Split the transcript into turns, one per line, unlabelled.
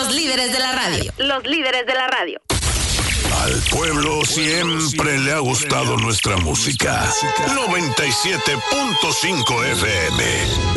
Los líderes de la radio. Los líderes de la radio.
Al pueblo siempre le ha gustado nuestra música. 97.5 FM.